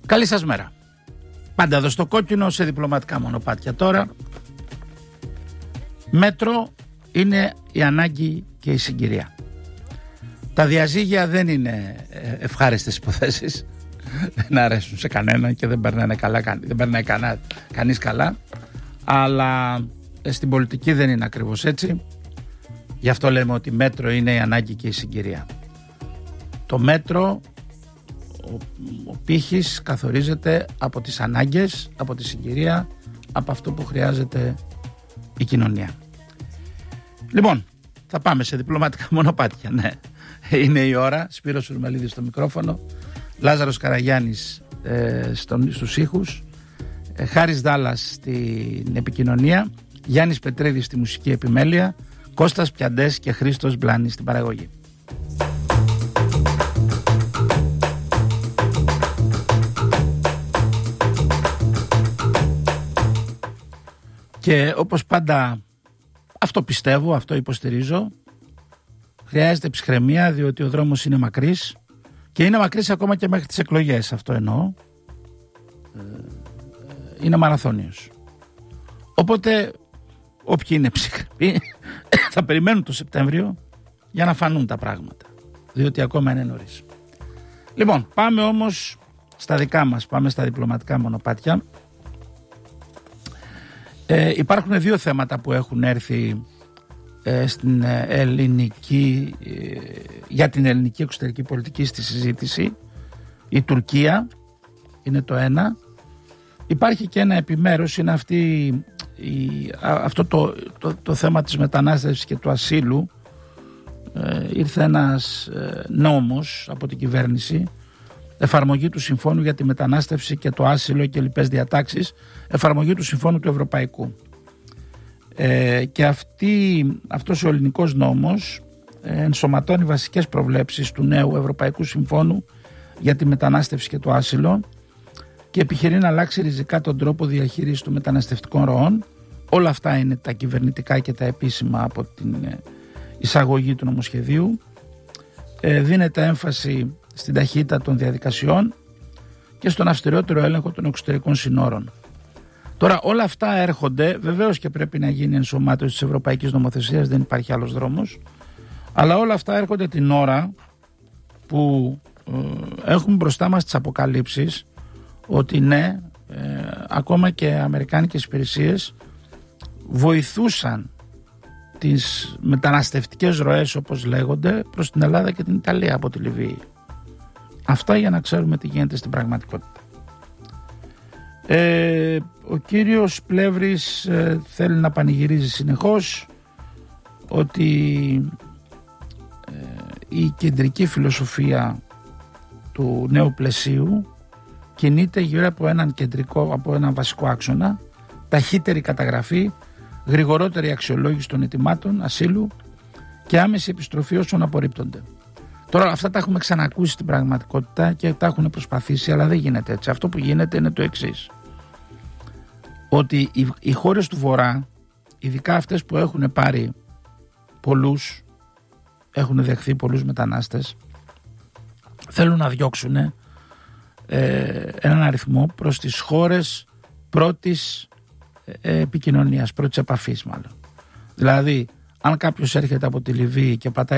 Καλή σας μέρα. Πάντα εδώ στο κόκκινο, σε διπλωματικά μονοπάτια τώρα. Μέτρο είναι η ανάγκη και η συγκυρία. Τα διαζύγια δεν είναι ευχάριστες υποθέσεις. Δεν αρέσουν σε κανέναν και δεν περνάει κανείς καλά. Αλλά στην πολιτική δεν είναι ακριβώς έτσι. Γι' αυτό λέμε ότι μέτρο είναι η ανάγκη και η συγκυρία. Το μέτρο, ο πύχης καθορίζεται από τις ανάγκες, από τη συγκυρία, από αυτό που χρειάζεται η κοινωνία. Λοιπόν, θα πάμε σε διπλωματικά μονοπάτια. Ναι, είναι η ώρα. Σπύρος Σουρμελίδης στο μικρόφωνο, Λάζαρος Καραγιάννης στους ήχους, Χάρης Δάλλας στην επικοινωνία, Γιάννης Πετρίδης στη μουσική επιμέλεια, Κώστας Πιαντές και Χρήστος Μπλάνης στην παραγωγή. Και όπως πάντα αυτό πιστεύω, αυτό υποστηρίζω, χρειάζεται ψυχραιμία, διότι ο δρόμος είναι μακρύς και είναι μακρύς ακόμα και μέχρι τις εκλογές, αυτό εννοώ. Είναι μαραθώνιος. Οπότε όποιοι είναι ψυχραιμοί θα περιμένουν το Σεπτέμβριο για να φανούν τα πράγματα, διότι ακόμα είναι νωρίς. Λοιπόν, πάμε όμως στα δικά μας, πάμε στα διπλωματικά μονοπάτια. Υπάρχουν δύο θέματα που έχουν έρθει στην ελληνική, για την ελληνική εξωτερική πολιτική στη συζήτηση. Η Τουρκία είναι το ένα. Υπάρχει και ένα επιμέρους, είναι αυτό το θέμα της μετανάστευσης και του ασύλου. Ήρθε ένας νόμος από την κυβέρνηση, εφαρμογή του Συμφώνου για τη μετανάστευση και το άσυλο και λοιπές διατάξεις, εφαρμογή του Συμφώνου του Ευρωπαϊκού. Και αυτός ο ελληνικός νόμος ενσωματώνει βασικές προβλέψεις του νέου Ευρωπαϊκού Συμφώνου για τη μετανάστευση και το άσυλο και επιχειρεί να αλλάξει ριζικά τον τρόπο διαχείρισης των μεταναστευτικών ροών. Όλα αυτά είναι τα κυβερνητικά και τα επίσημα από την εισαγωγή του νομοσχεδίου. Δίνεται έμφαση στην ταχύτητα των διαδικασιών και στον αυστηρότερο έλεγχο των εξωτερικών συνόρων. Τώρα όλα αυτά έρχονται, βεβαίως και πρέπει να γίνει ενσωμάτωση της ευρωπαϊκής νομοθεσίας, δεν υπάρχει άλλος δρόμος, αλλά όλα αυτά έρχονται την ώρα που έχουμε μπροστά μας τις αποκαλύψεις ότι ναι, ακόμα και αμερικάνικες υπηρεσίες βοηθούσαν τις μεταναστευτικές ροές, όπως λέγονται, προς την Ελλάδα και την Ιταλία από τη Λιβύη. Αυτά για να ξέρουμε τι γίνεται στην πραγματικότητα. Ο κύριος Πλεύρης θέλει να πανηγυρίζει συνεχώς ότι η κεντρική φιλοσοφία του νέου πλαισίου κινείται γύρω από έναν βασικό άξονα: ταχύτερη καταγραφή, γρηγορότερη αξιολόγηση των αιτημάτων ασύλου και άμεση επιστροφή όσων απορρίπτονται. Τώρα αυτά τα έχουμε ξανακούσει στην πραγματικότητα και τα έχουν προσπαθήσει, αλλά δεν γίνεται έτσι. Αυτό που γίνεται είναι το εξής: ότι οι χώρες του Βορρά, ειδικά αυτές που έχουν πάρει έχουν δεχθεί πολλούς μετανάστες, θέλουν να διώξουν έναν αριθμό προς τις χώρες πρώτης επικοινωνίας, πρώτης επαφής μάλλον. Δηλαδή, αν κάποιος έρχεται από τη Λιβύη και πατάει